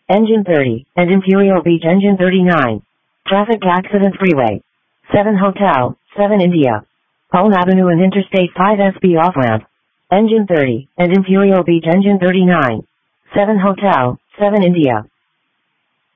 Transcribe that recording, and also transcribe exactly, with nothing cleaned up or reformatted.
Engine thirty, and Imperial Beach Engine thirty-nine. Traffic Accident Freeway. seven Hotel, seven India. Palm Avenue and Interstate five S B off-ramp. Engine thirty, and Imperial Beach Engine thirty-nine. seven Hotel, seven India.